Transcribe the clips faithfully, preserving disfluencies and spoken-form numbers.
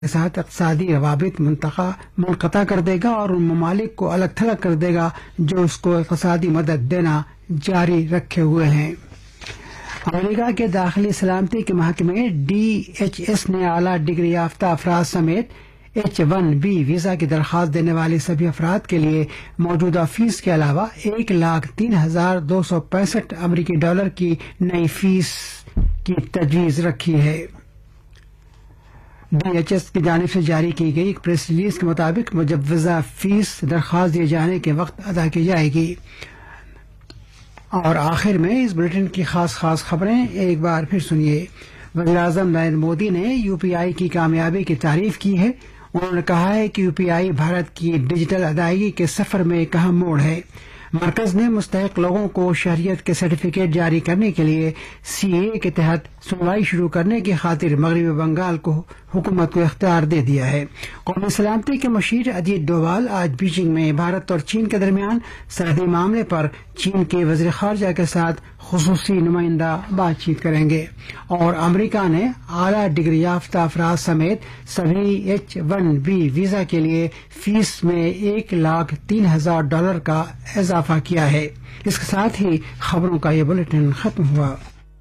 کے ساتھ اقتصادی روابط منقطع کر دے گا اور ان ممالک کو الگ تھلگ کر دے گا جو اس کو اقتصادی مدد دینا جاری رکھے ہوئے ہیں۔ امریکہ کے داخلی سلامتی کے محکمے ڈی ایچ ایس نے اعلیٰ ڈگری یافتہ افراد سمیت ایچ ون بی ویزا کی درخواست دینے والے سبھی افراد کے لیے موجودہ فیس کے علاوہ ایک لاکھ تین ہزار دو سو پینسٹھ امریکی ڈالر کی نئی فیس کی تجویز رکھی ہے۔ ڈی ایچ ایس کی جانب سے جاری کی گئی ایک پریس ریلیز کے مطابق مجوزہ فیس درخواست دیے جانے کے وقت ادا کی جائے گی۔ اور آخر میں اس بلیٹن کی خاص خاص خبریں ایک بار پھر سنیے۔ وزیراعظم نریندر مودی نے یو پی آئی کی کامیابی کی تعریف کی ہے۔ انہوں نے کہا ہے کہ یو پی آئی بھارت کی ڈیجیٹل ادائیگی کے سفر میں ایک اہم موڑ ہے۔ مرکز نے مستحق لوگوں کو شہریت کے سرٹیفکیٹ جاری کرنے کے لیے سی اے کے تحت سنوائی شروع کرنے کی خاطر مغربی بنگال کو حکومت کو اختیار دے دیا ہے۔ قومی سلامتی کے مشیر اجیت ڈوبھال آج بیجنگ میں بھارت اور چین کے درمیان سرحدی معاملے پر چین کے وزیر خارجہ کے ساتھ خصوصی نمائندہ بات چیت کریں گے۔ اور امریکہ نے اعلیٰ ڈگری یافتہ افراد سمیت سبھی ایچ ون بی ویزا کے لیے فیس میں ایک لاکھ تین ہزار ڈالر کا اضافہ کیا ہے۔ اس کے ساتھ ہی خبروں کا یہ بلیٹن ختم ہوا۔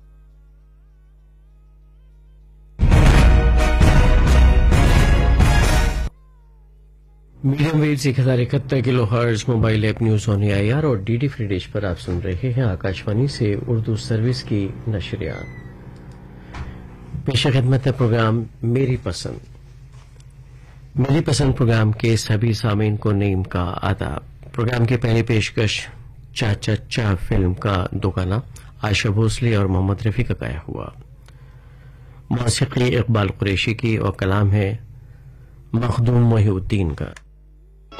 میڈیم ویو ایک ہزار اکہتر کلو hertz mobile app news on a I R اور ڈی ڈی فری ڈش پر آپ سن رہے ہیں آکاشوانی سے اردو سروس کی نشریات۔ پیش خدمت ہے پروگرام میری پسند۔ میری پسند پروگرام کے سبھی سامعین کو نیم کا آداب۔ پروگرام کی پہلی پیشکش چاچا چا فلم کا دو گانا عائشہ بھوسلے اور محمد رفیع کا گایا ہوا، موسیقی اقبال قریشی کی اور کلام ہے مخدوم محی الدین کا۔